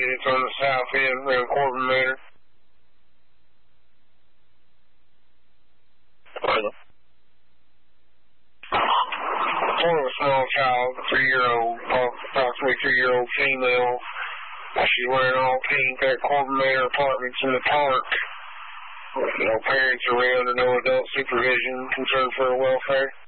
It's on the south end around Corbin Manor. One of a small child, 3-year-old, approximately 3-year-old female. She's wearing all pink at Corbin Manor Apartments in the park. No parents around or no adult supervision, concerned for her welfare.